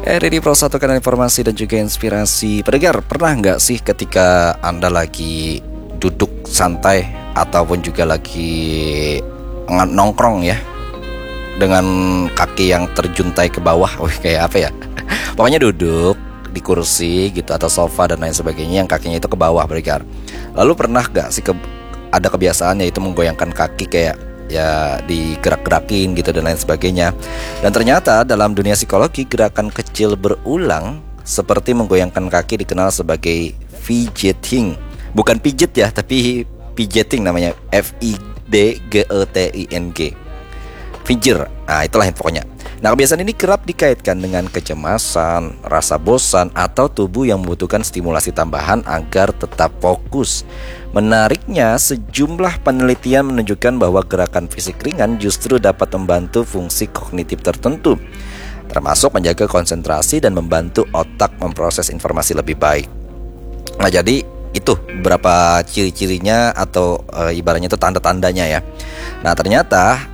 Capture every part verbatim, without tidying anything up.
Eh, Ready Pro satu kanal informasi dan juga inspirasi. Pendengar, pernah nggak sih ketika Anda lagi duduk santai ataupun juga lagi nongkrong ya, dengan kaki yang terjuntai ke bawah, wih kayak apa ya? Pokoknya duduk di kursi gitu atau sofa dan lain sebagainya yang kakinya itu ke bawah, pendengar. Lalu pernah nggak sih ke, ada kebiasaan yaitu menggoyangkan kaki kayak ya digerak-gerakin gitu dan lain sebagainya. Dan ternyata dalam dunia psikologi, gerakan kecil berulang seperti menggoyangkan kaki dikenal sebagai fidgeting. Bukan pijet ya, tapi fidgeting namanya, F I D G E T I N G. Fidger, nah itulah yang pokoknya. Nah, kebiasaan ini kerap dikaitkan dengan kecemasan, rasa bosan, atau tubuh yang membutuhkan stimulasi tambahan agar tetap fokus. Menariknya, sejumlah penelitian menunjukkan bahwa gerakan fisik ringan justru dapat membantu fungsi kognitif tertentu, termasuk menjaga konsentrasi dan membantu otak memproses informasi lebih baik. Nah, jadi itu beberapa ciri-cirinya atau e, ibaratnya itu tanda-tandanya ya. Nah, ternyata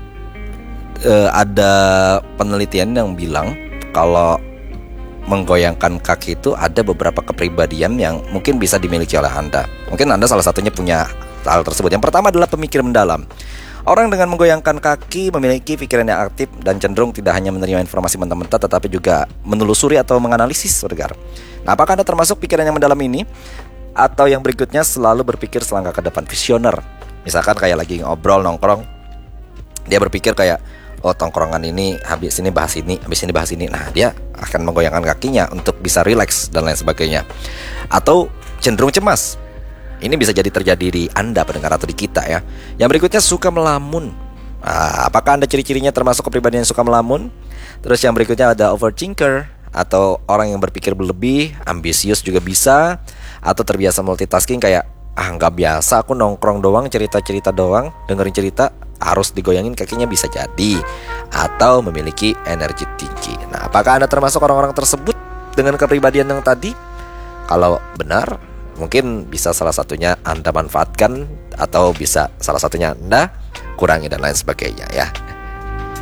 Uh, ada penelitian yang bilang kalau menggoyangkan kaki itu ada beberapa kepribadian yang mungkin bisa dimiliki oleh Anda. Mungkin Anda salah satunya punya hal tersebut. Yang pertama adalah pemikir mendalam. Orang dengan menggoyangkan kaki memiliki pikiran yang aktif dan cenderung tidak hanya menerima informasi mentah-mentah, tetapi juga menelusuri atau menganalisis, saudara. Nah, apakah Anda termasuk pikiran yang mendalam ini? Atau yang berikutnya, selalu berpikir selangkah ke depan, visioner. Misalkan kayak lagi ngobrol, nongkrong, dia berpikir kayak, oh tongkrongan ini habis ini bahas ini, habis ini bahas ini. Nah, dia akan menggoyangkan kakinya untuk bisa rileks dan lain sebagainya. Atau cenderung cemas. Ini bisa jadi terjadi di Anda, pendengar, atau di kita ya. Yang berikutnya, suka melamun. Nah, apakah Anda ciri-cirinya termasuk kepribadian yang suka melamun? Terus yang berikutnya ada overthinker, atau orang yang berpikir berlebih, ambisius juga bisa. Atau terbiasa multitasking kayak, ah nggak biasa aku nongkrong doang, cerita-cerita doang, dengerin cerita, harus digoyangin kakinya, bisa jadi. Atau memiliki energi tinggi. Nah, apakah Anda termasuk orang-orang tersebut dengan kepribadian yang tadi? Kalau benar, mungkin bisa salah satunya Anda manfaatkan, atau bisa salah satunya Anda kurangi dan lain sebagainya ya.